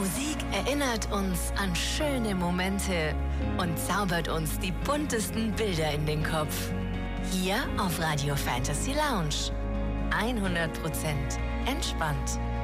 Musik erinnert uns an schöne Momente und zaubert uns die buntesten Bilder in den Kopf. Hier auf Radio Fantasy Lounge. 100% entspannt.